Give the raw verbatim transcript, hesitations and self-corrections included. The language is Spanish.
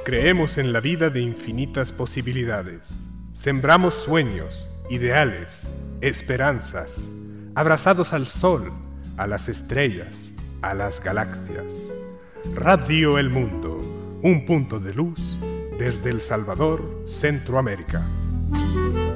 Creemos en la vida de infinitas posibilidades. Sembramos sueños, ideales, esperanzas, abrazados al sol, a las estrellas, a las galaxias. Radio El Mundo, un punto de luz desde El Salvador, Centroamérica.